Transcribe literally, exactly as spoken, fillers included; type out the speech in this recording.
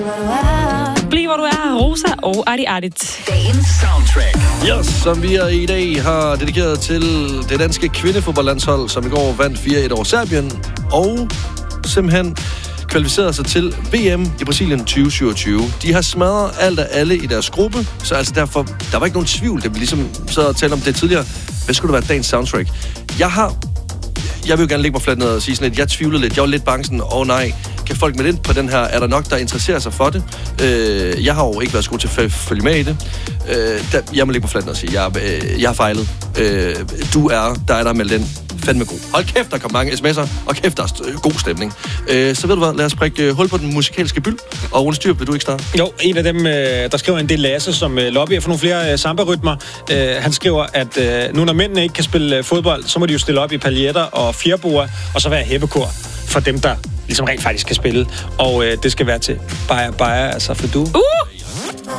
Bliv hvor du er, Rosa og Adi Adit. Dagens soundtrack. Yes, som vi i dag har dedikeret til det danske kvindefodboldlandshold, som i går vandt fire et over Serbien, og simpelthen kvalificerede sig til V M i Brasilien tyve syvogtyve. De har smadret alt af alle i deres gruppe, så altså derfor, der var ikke nogen tvivl, det vi ligesom sad og talte om det tidligere. Hvad skulle det være dagens soundtrack? Jeg har... Jeg vil jo gerne lægge mig fladt ned og sige sådan lidt, jeg tvivlede lidt, jeg var lidt bange sådan, åh oh, nej, kan folk med ind på den her, er der nok, der interesserer sig for det? Øh, jeg har jo ikke været så god til at følge med i det. Øh, der, jeg må lægge mig fladt ned og sige, jeg, øh, jeg har fejlet. Øh, du er, der er der meldt ind, fandme god. Hold kæft, der kom mange sms'er, og kæft, der er god stemning. Øh, så ved du hvad, lad os prikke hul på den musikalske byld, og Rune Styrup, vil du ikke starte? Jo, en af dem, der skriver en del Lasse, som lobbyer for nogle flere samba-rytmer. Han skriver, at nu når mændene ikke kan spille fodbold, så må de jo stille op i paljetter og fjerboer, og så være hæppekor for dem, der ligesom rent faktisk kan spille. Og det skal være til Baja Baja, altså for du. Uh!